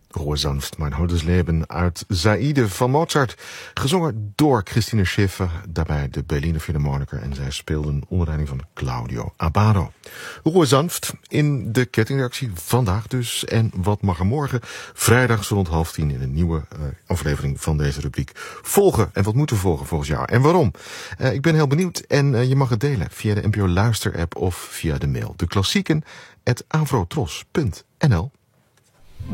Ruhe sanft, mein holdes Leben uit Zaïde van Mozart. Gezongen door Christine Schiffer, daarbij de Berliner Philharmoniker. En zij speelden onder leiding van Claudio Abbado. Ruhe sanft in de kettingreactie vandaag dus. En wat mag er morgen? Vrijdag zo rond 9:30 in een nieuwe aflevering van deze rubriek volgen. En wat moeten we volgen volgens jou? En waarom? Ik ben heel benieuwd en je mag het delen via de NPO Luister app of via de mail. De klassieken @avrotros.nl